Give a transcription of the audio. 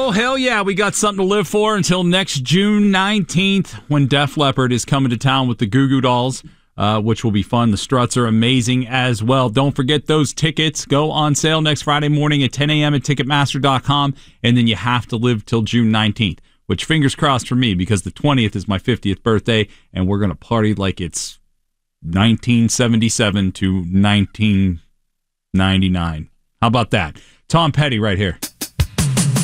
Oh, hell yeah. We got something to live for until next June 19th when Def Leppard is coming to town with the Goo Goo Dolls, which will be fun. The Struts are amazing as well. Don't forget those tickets go on sale next Friday morning at 10 a.m. at Ticketmaster.com, and then you have to live till June 19th, which fingers crossed for me because the 20th is my 50th birthday, and we're going to party like it's 1977 to 1999. How about that? Tom Petty right here.